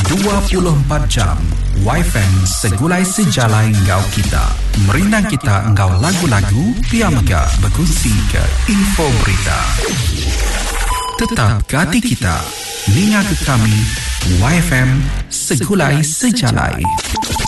24 jam YFM segulai sejalai engkau kita. Merinang kita engkau lagu-lagu, piamaga berkongsi ke info berita. Tetap ke hati kita, ninga ke kami, YFM segulai sejalai.